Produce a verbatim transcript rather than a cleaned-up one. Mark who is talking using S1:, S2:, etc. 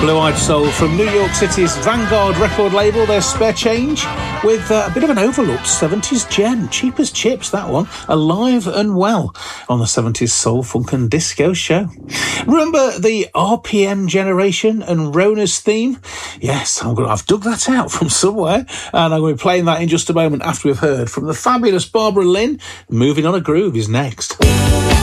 S1: Blue-Eyed Soul from New York City's Vanguard record label, their Spare Change, with uh, a bit of an overlooked seventies gem, cheap as chips, that one, alive and well on the seventies Soul, Funk and Disco show. Remember the R P M Generation and Rona's theme? Yes, I'm gonna, I've dug that out from somewhere, and I'm going to be playing that in just a moment after we've heard from the fabulous Barbara Lynn. Moving on a Groove is next.